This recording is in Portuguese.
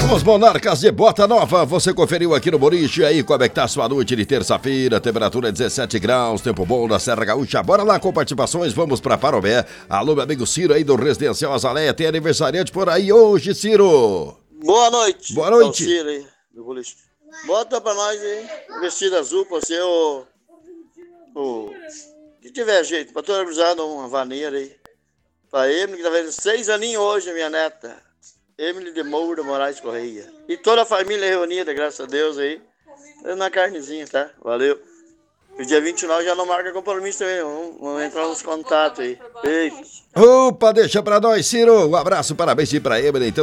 Os Monarcas de Bota Nova, você conferiu aqui no Boliche. Aí, como é que tá a sua noite de terça-feira? Temperatura 17 graus, tempo bom na Serra Gaúcha. Bora lá com participações, vamos pra Parobé. Alô, meu amigo Ciro aí do Residencial Azaleia, tem aniversariante por aí hoje, Ciro. Boa noite. Boa noite. É o Ciro aí, do Boliche. Bota pra nós aí, vestido azul, pra ser o que tiver jeito, pra toda cruzada uma vaneira aí. Pra Emily, que tá fazendo 6 aninhos hoje, minha neta. Emily de Moura Moraes Correia. E toda a família reunida, graças a Deus aí. Na carnezinha, tá? Valeu. O dia 29 já não marca compromisso também. Vamos entrar nos contatos aí. Beijo. Opa, deixa pra nós, Ciro. Um abraço, parabéns aí pra Emily, então.